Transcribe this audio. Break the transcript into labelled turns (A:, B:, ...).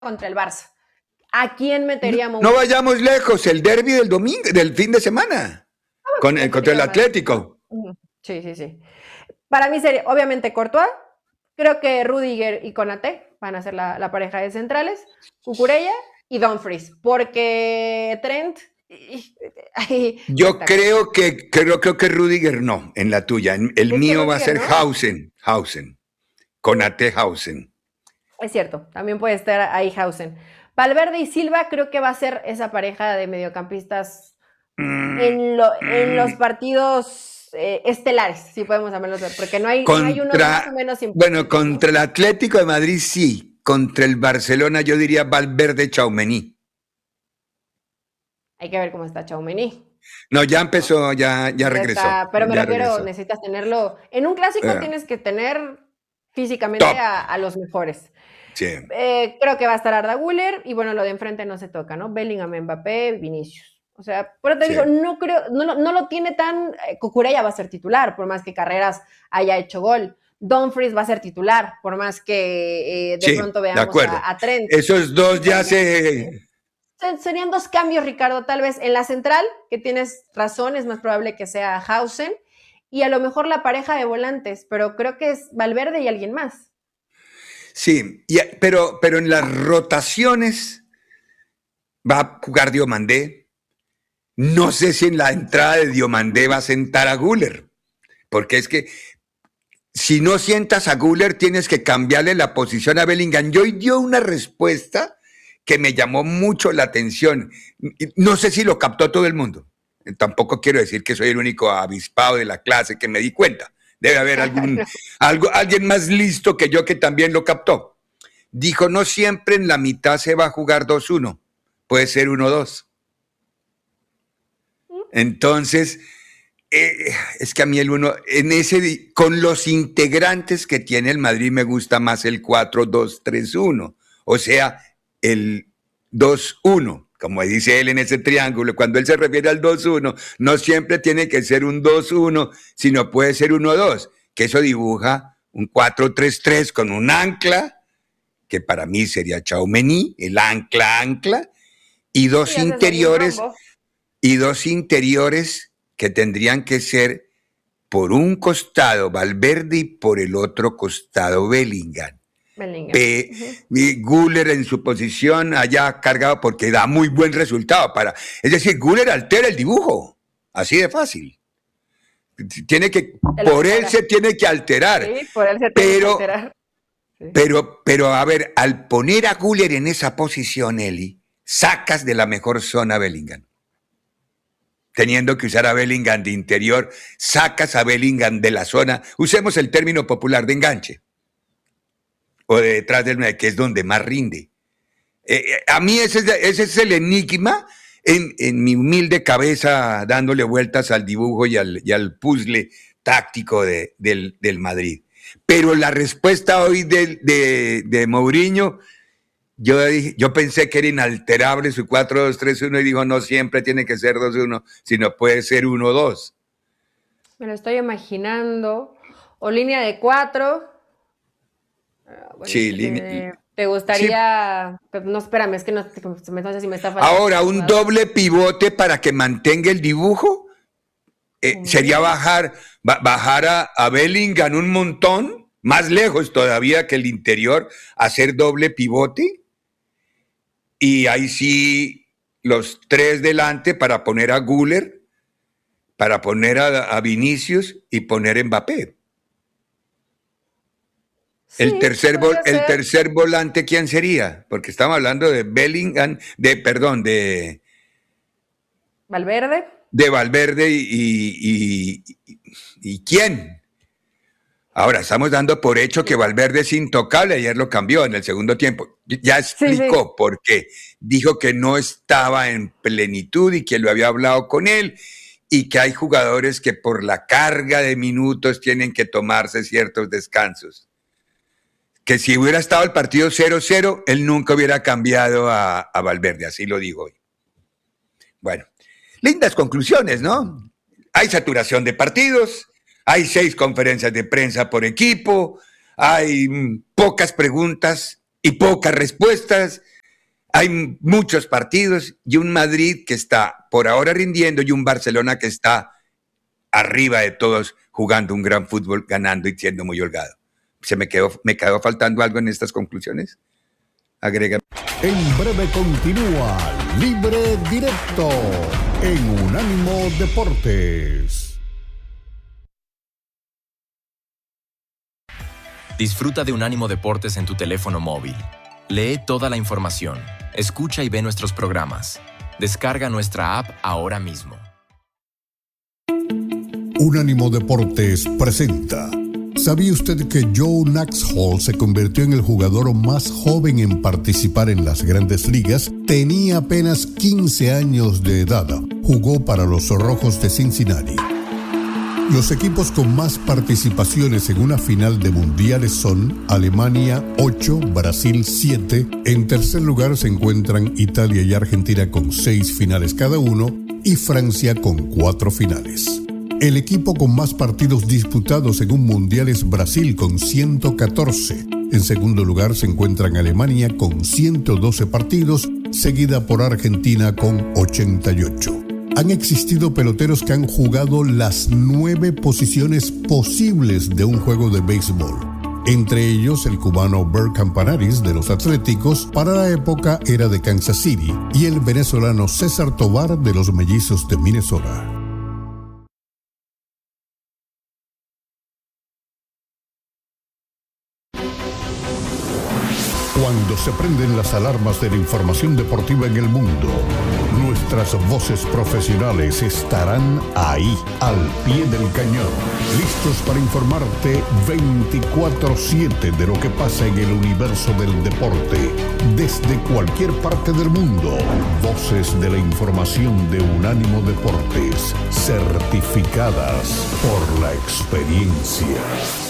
A: contra el Barça. ¿A quién metería
B: Mourinho? No vayamos lejos, el derbi del domingo, del fin de semana, contra el Atlético.
A: Sí. Para mí sería, obviamente, Courtois. Creo que Rudiger y Konaté van a ser la pareja de centrales. Cucurella y Dumfries. Porque Trent...
B: Yo creo que Rudiger no, en la tuya. El mío va a ser Hausen. Konaté Hausen.
A: Es cierto, también puede estar ahí Hausen. Valverde y Silva creo que va a ser esa pareja de mediocampistas en los partidos estelares, si podemos llamarlos, porque no hay unos más o menos importantes.
B: Bueno, contra el Atlético de Madrid sí, contra el Barcelona yo diría Valverde Tchouaméni.
A: Hay que ver cómo está Tchouaméni.
B: No, ya empezó, ya regresó.
A: Pero me refiero, necesitas tenerlo. En un clásico tienes que tener físicamente a los mejores.
B: Sí.
A: Creo que va a estar Arda Güler y bueno, lo de enfrente no se toca, ¿no? Bellingham, Mbappé, Vinicius. O sea, por eso te digo, no creo, no lo tiene tan... Cucurella va a ser titular, por más que Carreras haya hecho gol. Dumfries va a ser titular, por más que de pronto veamos a Trent.
B: Esos dos ya
A: serían dos cambios, Ricardo, tal vez en la central, que tienes razón, es más probable que sea Hausen, y a lo mejor la pareja de volantes, pero creo que es Valverde y alguien más.
B: Sí, pero en las rotaciones va a jugar Diomandé. No sé si en la entrada de Diomandé va a sentar a Güler, porque es que si no sientas a Güler tienes que cambiarle la posición a Bellingham. Yo dio una respuesta que me llamó mucho la atención. No sé si lo captó todo el mundo. Tampoco quiero decir que soy el único avispado de la clase que me di cuenta. Debe haber alguien más listo que yo que también lo captó. Dijo, no siempre en la mitad se va a jugar 2-1. Puede ser 1-2. Entonces, es que a mí el 1, con los integrantes que tiene el Madrid me gusta más el 4-2-3-1. O sea, el 2-1, como dice él en ese triángulo, cuando él se refiere al 2-1, no siempre tiene que ser un 2-1, sino puede ser 1-2, que eso dibuja un 4-3-3 con un ancla, que para mí sería Tchouaméni, el ancla, y dos interiores que tendrían que ser por un costado Valverde y por el otro costado Bellingham. Güler en su posición allá cargado porque da muy buen resultado. Es decir, Güler altera el dibujo, así de fácil. Por él se tiene que alterar.
A: Sí, por él se tiene que alterar.
B: Sí. Pero a ver, al poner a Güler en esa posición, Eli, sacas de la mejor zona a Bellingham. Teniendo que usar a Bellingham de interior, sacas a Bellingham de la zona, usemos el término popular de enganche, o de detrás del medio, que es donde más rinde. A mí ese es el enigma en mi humilde cabeza, dándole vueltas al dibujo y al puzzle táctico del Madrid. Pero la respuesta hoy de Mourinho, yo pensé que era inalterable su 4-2-3-1 y dijo, no siempre tiene que ser 2-1, sino puede ser 1-2.
A: Me lo estoy imaginando. O línea de 4. Bueno, sí, ¿te gustaría? Sí. No, espérame, es que no sé si me está
B: fallando. Ahora, un doble pivote para que mantenga el dibujo. Sería bajar a Bellingham un montón, más lejos todavía que el interior, hacer doble pivote. Y ahí sí, los tres delante para poner a Güler, para poner a Vinicius y poner a Mbappé. Sí, el tercer volante, ¿quién sería? Porque estamos hablando de Bellingham, de
A: Valverde.
B: De Valverde y ¿quién? Ahora, estamos dando por hecho que Valverde es intocable, ayer lo cambió en el segundo tiempo. Ya explicó por qué. Dijo que no estaba en plenitud y que lo había hablado con él y que hay jugadores que por la carga de minutos tienen que tomarse ciertos descansos. Que si hubiera estado el partido 0-0, él nunca hubiera cambiado a Valverde, así lo dijo hoy. Bueno, lindas conclusiones, ¿no? Hay saturación de partidos, hay 6 conferencias de prensa por equipo, hay pocas preguntas y pocas respuestas. hay muchos partidos y un Madrid que está por ahora rindiendo y un Barcelona que está arriba de todos jugando un gran fútbol, ganando y siendo muy holgado. ¿Me quedó faltando algo en estas conclusiones? Agrega.
C: En breve continúa Libre Directo en Unánimo Deportes.
D: Disfruta de Unánimo Deportes en tu teléfono móvil. Lee toda la información, escucha y ve nuestros programas. Descarga nuestra app ahora mismo.
C: Unánimo Deportes presenta. ¿Sabía usted que Joe Naxhall se convirtió en el jugador más joven en participar en las Grandes Ligas? Tenía apenas 15 años de edad. Jugó para los Rojos de Cincinnati. Los equipos con más participaciones en una final de mundiales son Alemania 8, Brasil 7. En tercer lugar se encuentran Italia y Argentina con 6 finales cada uno y Francia con 4 finales. El equipo con más partidos disputados en un mundial es Brasil con 114. En segundo lugar se encuentran Alemania con 112 partidos, seguida por Argentina con 88. Han existido peloteros que han jugado las 9 posiciones posibles de un juego de béisbol. Entre ellos el cubano Bert Campanaris de los Atléticos, para la época era de Kansas City, y el venezolano César Tovar de los Mellizos de Minnesota. Cuando se prenden las alarmas de la información deportiva en el mundo, nuestras voces profesionales estarán ahí, al pie del cañón, listos para informarte 24/7 de lo que pasa en el universo del deporte, desde cualquier parte del mundo. Voces de la información de Unánimo Deportes, certificadas por la experiencia.